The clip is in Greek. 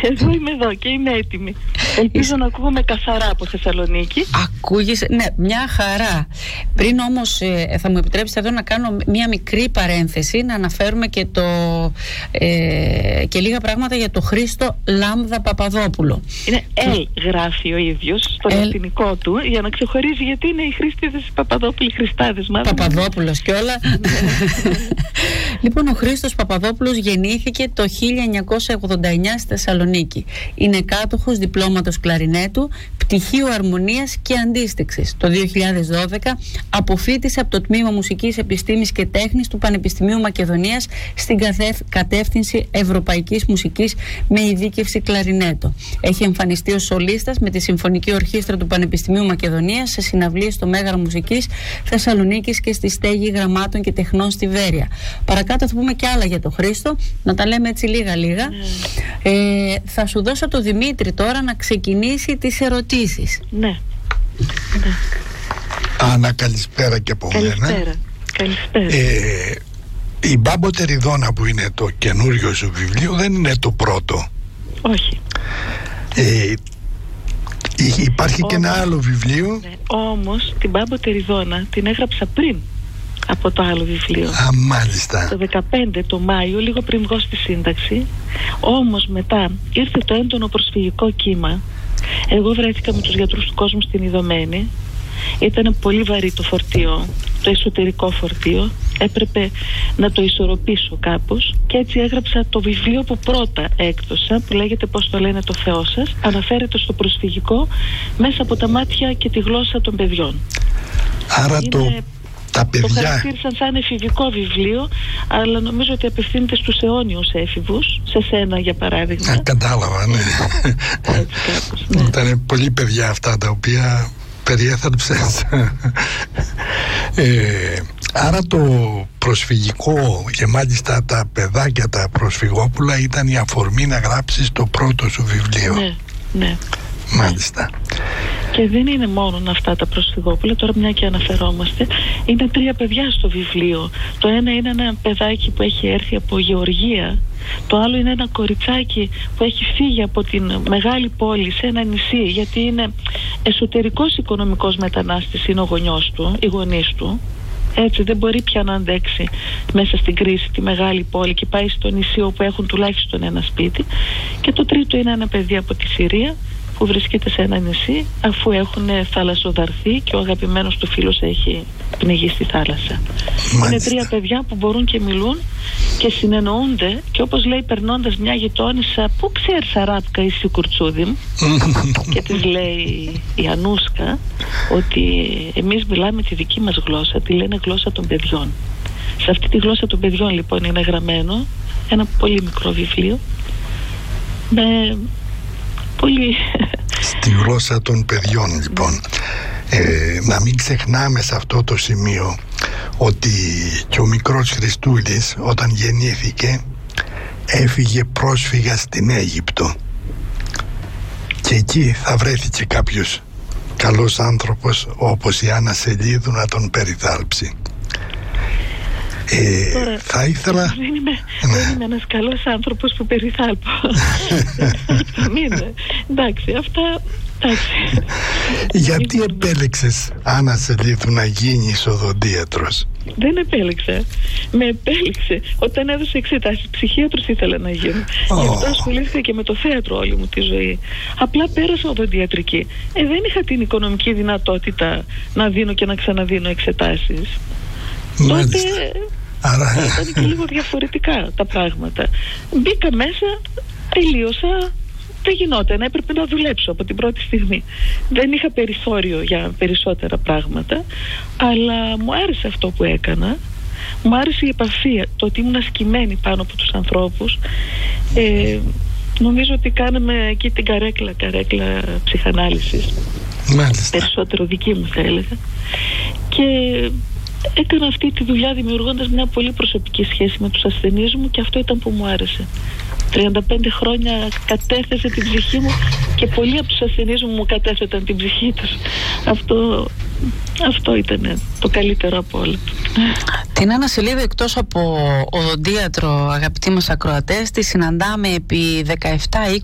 Εδώ είμαι εδώ και είμαι έτοιμη. Ελπίζω να ακούγομαι καθαρά από Θεσσαλονίκη. Ακούγεσαι, ναι, μια χαρά. Πριν όμως θα μου επιτρέψετε εδώ να κάνω μια μικρή παρένθεση, να αναφέρουμε και, και λίγα πράγματα για το Χρήστο Λάμδα Παπαδόπουλο. Είναι γράφει ο ίδιος στο λατινικό του, για να ξεχωρίζει, γιατί είναι οι Χρήστιδες, οι Παπαδόπουλοι, Χριστάδες μάλλον. Παπαδόπουλος και όλα. Λοιπόν, ο Χρήστος Παπαδόπουλος γεννήθηκε το 1989 στη Θεσσαλονίκη. Είναι κάτοχος διπλώματος κλαρινέτου, πτυχίου αρμονίας και αντίστοιξης. Το 2012 αποφοίτησε από το Τμήμα Μουσικής Επιστήμης και Τέχνης του Πανεπιστημίου Μακεδονίας στην κατεύθυνση Ευρωπαϊκής Μουσικής με ειδίκευση κλαρινέτο. Έχει εμφανιστεί ως σολίστας με τη Συμφωνική Ορχήστρα του Πανεπιστημίου Μακεδονίας σε συναυλίες στο Μέγαρο Μουσικής Θεσσαλονίκης και στη Στέγη Γραμμάτων και Τεχνών στη Βέρεια. Παρακάτω θα πούμε και άλλα για τον Χρήστο, να τα λέμε έτσι λίγα-λίγα. Θα σου δώσω το Δημήτρη τώρα να ξεκινήσει τις ερωτήσεις. Ναι. Άννα, καλησπέρα και από μένα. Καλησπέρα. Η Μπάμπο Τεριδόνα, που είναι το καινούριο σου βιβλίο, δεν είναι το πρώτο. Όχι. Υπάρχει και ένα άλλο βιβλίο. Ναι, όμως την Μπάμπο Τεριδόνα την έγραψα πριν από το άλλο βιβλίο. Μάλιστα. Το 15 το Μάιο, λίγο πριν βγω στη σύνταξη. Όμως μετά ήρθε το έντονο προσφυγικό κύμα. Εγώ βρέθηκα με τους γιατρούς του κόσμου στην Ιδωμένη. Ήταν πολύ βαρύ το φορτίο, το εσωτερικό φορτίο. Έπρεπε να το ισορροπήσω κάπως και έτσι έγραψα το βιβλίο που πρώτα έκδοσα, που λέγεται «Πώς το λένε το Θεό σας». Αναφέρεται στο προσφυγικό μέσα από τα μάτια και τη γλώσσα των παιδιών. Άρα τα παιδιά... Το χαρακτήρισαν σαν εφηβικό βιβλίο, αλλά νομίζω ότι απευθύνεται στους αιώνιους έφηβους, σε σένα για παράδειγμα. Κατάλαβα, ναι. Έτσι κάπως, ναι. Ήταν πολλοί παιδιά αυτά τα οποία περιέθαλψες. Άρα το προσφυγικό και μάλιστα τα παιδάκια, τα προσφυγόπουλα, ήταν η αφορμή να γράψεις το πρώτο σου βιβλίο. Ναι. Μάλιστα. Και δεν είναι μόνο αυτά τα προσφυγόπουλα, τώρα μια και αναφερόμαστε. Είναι 3 παιδιά στο βιβλίο. Το ένα είναι ένα παιδάκι που έχει έρθει από Γεωργία. Το άλλο είναι ένα κοριτσάκι που έχει φύγει από την μεγάλη πόλη σε ένα νησί, γιατί είναι εσωτερικός οικονομικός μετανάστης, είναι ο γονιός του, οι γονείς του. Έτσι δεν μπορεί πια να αντέξει μέσα στην κρίση τη μεγάλη πόλη και πάει στο νησί όπου έχουν τουλάχιστον ένα σπίτι. Και το τρίτο είναι ένα παιδί από τη Συρία που βρίσκεται σε ένα νησί, αφού έχουν θαλασσοδαρθεί και ο αγαπημένος του φίλος έχει πνιγεί στη θάλασσα. Μάλιστα. Είναι 3 παιδιά που μπορούν και μιλούν και συνεννοούνται, και όπως λέει περνώντας μια γειτόνισσα, «Πού ξέρεις αράπκα εσύ κουρτσούδι μου?» και της λέει η Ανούσκα ότι εμείς μιλάμε τη δική μας γλώσσα, τη λένε γλώσσα των παιδιών. Σε αυτή τη γλώσσα των παιδιών λοιπόν είναι γραμμένο ένα πολύ μικρό βιβλίο με πολύ... Στη γλώσσα των παιδιών λοιπόν. Να μην ξεχνάμε σε αυτό το σημείο ότι και ο μικρός Χριστούλης όταν γεννήθηκε έφυγε πρόσφυγα στην Αίγυπτο και εκεί θα βρέθηκε κάποιος καλός άνθρωπος όπως η Άννα Σελίδου να τον περιθάλψει. Τώρα, θα ήθελα... Δεν είμαι ένας καλός άνθρωπος που περιθάλπω. Εντάξει, αυτά... Γιατί επέλεξες, Άννα Σελίδου, να γίνεις οδοντίατρος? Δεν επέλεξα. Με επέλεξε όταν έδωσε εξετάσεις. Ψυχίατρος ήθελα να γίνω. Γι' αυτό ασχολήθηκα και με το θέατρο όλη μου τη ζωή. Απλά πέρασα οδοντιατρική. Δεν είχα την οικονομική δυνατότητα να δίνω και να ξαναδίνω εξετάσεις. Τότε ήταν και λίγο διαφορετικά τα πράγματα. Μπήκα μέσα, τελείωσα, δεν γινόταν, έπρεπε να δουλέψω από την πρώτη στιγμή. Δεν είχα περιθώριο για περισσότερα πράγματα, αλλά μου άρεσε αυτό που έκανα. Μου άρεσε η επαφή, το ότι ήμουν ασκημένη πάνω από τους ανθρώπους. Νομίζω ότι κάναμε εκεί την καρέκλα ψυχανάλυσης. Μάλιστα. Περισσότερο δική μου θα έλεγα. Και έκανα αυτή τη δουλειά δημιουργώντας μια πολύ προσωπική σχέση με τους ασθενείς μου και αυτό ήταν που μου άρεσε. 35 χρόνια κατέθεσε την ψυχή μου και πολλοί από τους ασθενείς μου κατέθεταν την ψυχή τους. Αυτό ήταν το καλύτερο από όλα. Την Άννα Σελίδου, εκτός από οδοντίατρο, αγαπητοί μας ακροατές, τη συναντάμε επί